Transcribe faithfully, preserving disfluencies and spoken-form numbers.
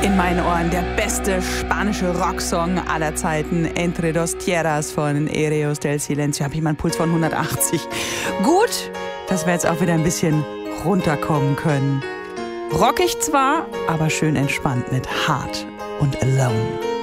in meinen Ohren der beste spanische Rocksong aller Zeiten. Entre dos tierras von Ereos del Silencio. Habe ich mal einen Puls von hundertachtzig. Gut, dass wir jetzt auch wieder ein bisschen runterkommen können. Rockig zwar, aber schön entspannt mit Hard und Alone.